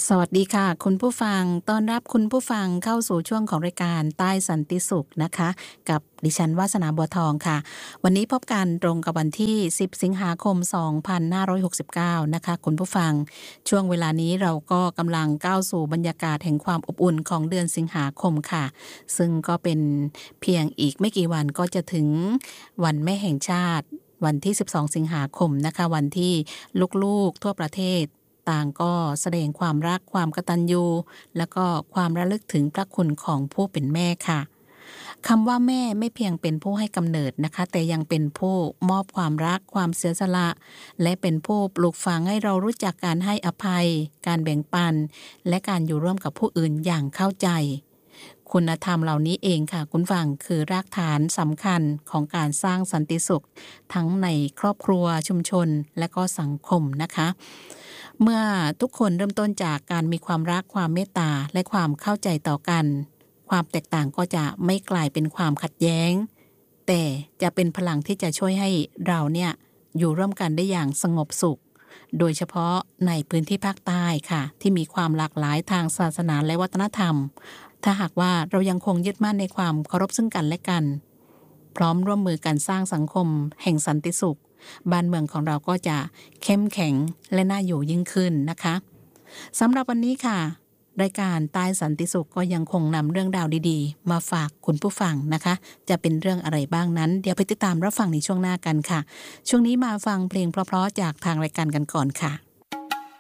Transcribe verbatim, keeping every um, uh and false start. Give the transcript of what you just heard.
สวัสดีค่ะคุณผู้ฟังต้อนรับคุณผู้ฟังเข้าสู่ช่วงของรายการใต้สันติสุขนะคะกับดิฉันวาสนาบัวทองค่ะวันนี้พบกันตรงกับวันที่สิบสิงหาคมสองพันห้าร้อยหกสิบเก้านะคะคุณผู้ฟังช่วงเวลานี้เราก็กำลังก้าวสู่บรรยากาศแห่งความอบอุ่นของเดือนสิงหาคมค่ะซึ่งก็เป็นเพียงอีกไม่กี่วันก็จะถึงวันแม่แห่งชาติวันที่สิบสองสิงหาคมนะคะวันที่ลูกๆทั่วประเทศต่างก็แสดงความรักความกตัญญูแล้วก็ความระลึกถึงพระคุณของผู้เป็นแม่ค่ะคำว่าแม่ไม่เพียงเป็นผู้ให้กำเนิดนะคะแต่ยังเป็นผู้มอบความรักความเสียสละและเป็นผู้ปลูกฝังให้เรารู้จักการให้อภัยการแบ่งปันและการอยู่ร่วมกับผู้อื่นอย่างเข้าใจคุณธรรมเหล่านี้เองค่ะคุณฟังคือรากฐานสำคัญของการสร้างสันติสุขทั้งในครอบครัวชุมชนและก็สังคมนะคะเมื่อทุกคนเริ่มต้นจากการมีความรักความเมตตาและความเข้าใจต่อกันความแตกต่างก็จะไม่กลายเป็นความขัดแย้งแต่จะเป็นพลังที่จะช่วยให้เราเนี่ยอยู่ร่วมกันได้อย่างสงบสุขโดยเฉพาะในพื้นที่ภาคใต้ค่ะที่มีความหลากหลายทางศาสนาและวัฒนธรรมถ้าหากว่าเรายังคงยึดมั่นในความเคารพซึ่งกันและกันพร้อมร่วมมือกันสร้างสังคมแห่งสันติสุขบ้านเมืองของเราก็จะเข้มแข็งและน่าอยู่ยิ่งขึ้นนะคะสำหรับวันนี้ค่ะรายการใต้สันติสุขก็ยังคงนำเรื่องราวดีๆมาฝากคุณผู้ฟังนะคะจะเป็นเรื่องอะไรบ้างนั้นเดี๋ยวไปติดตามรับฟังในช่วงหน้ากันค่ะช่วงนี้มาฟังเพลงเพราะๆจากทางรายการกันก่อนค่ะ